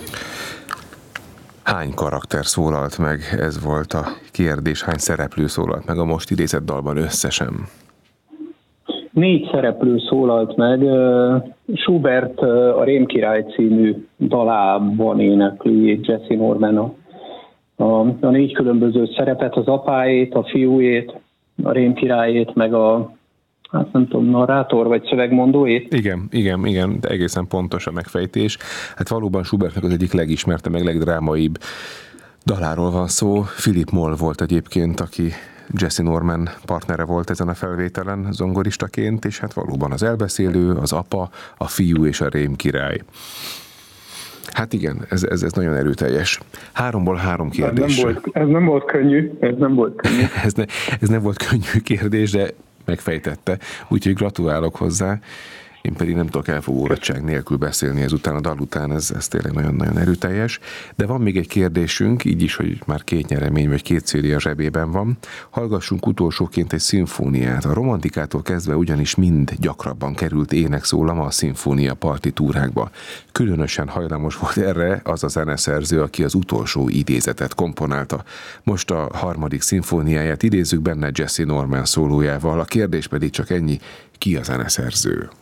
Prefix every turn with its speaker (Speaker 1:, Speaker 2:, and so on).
Speaker 1: Hány karakter szólalt meg? Ez volt a kérdés. Hány szereplő szólalt meg a most idézett dalban összesen?
Speaker 2: 4 szereplő szólalt meg. Schubert a Rémkirály című dalában énekli Jessye Norman a 4 különböző szerepet, az apáét, a fiúét, a Rémkirályét, meg a nem tudom, narrátor vagy szövegmondóét?
Speaker 1: Igen, de egészen pontos a megfejtés. Hát valóban Schubertnek az egyik legismertebb, meg legdrámaibb daláról van szó. Philip Moll volt egyébként, aki Jessye Norman partnere volt ezen a felvételen zongoristaként, és hát valóban az elbeszélő, az apa, a fiú és a Rémkirály. Hát igen, ez nagyon erőteljes. 3-ból 3 kérdés.
Speaker 2: Ez nem volt könnyű.
Speaker 1: Ez nem volt könnyű kérdés, de megfejtette, úgyhogy gratulálok hozzá. Én pedig nem tudok elfogódottság nélkül beszélni ezután, a dal után, ez tényleg nagyon-nagyon erőteljes. De van még egy kérdésünk, így is, hogy már 2 nyeremény vagy 2 CD a zsebében van. Hallgassunk utolsóként egy szimfóniát. A romantikától kezdve ugyanis mind gyakrabban került énekszólama a szimfónia partitúrákba. Különösen hajlamos volt erre az a zeneszerző, aki az utolsó idézetet komponálta. Most a 3. szimfóniáját idézzük, benne Jessye Norman szólójával. A kérdés pedig csak ennyi: ki a zeneszerző?